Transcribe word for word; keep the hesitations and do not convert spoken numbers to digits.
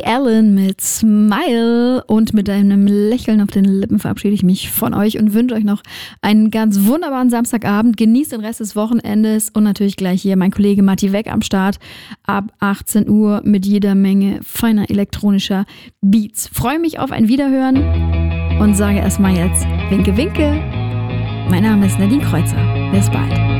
Allen mit Smile und mit einem Lächeln auf den Lippen verabschiede ich mich von euch und wünsche euch noch einen ganz wunderbaren Samstagabend. Genießt den Rest des Wochenendes und natürlich gleich hier mein Kollege Matti Weg am Start ab achtzehn Uhr mit jeder Menge feiner elektronischer Beats. Freue mich auf ein Wiederhören und sage erstmal jetzt Winke, Winke. Mein Name ist Nadine Kreuzer. Bis bald.